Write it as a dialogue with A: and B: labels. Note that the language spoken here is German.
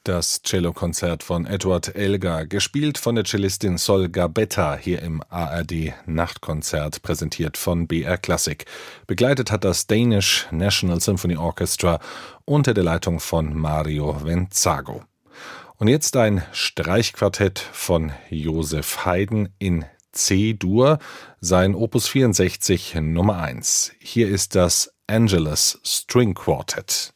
A: Das Cellokonzert von Edward Elgar, gespielt von der Cellistin Sol Gabetta, hier im ARD-Nachtkonzert, präsentiert von BR Classic. Begleitet hat das Danish National Symphony Orchestra unter der Leitung von Mario Venzago. Und jetzt ein Streichquartett von Joseph Haydn in C-Dur, sein Opus 64 Nummer 1. Hier ist das Angelus String Quartet.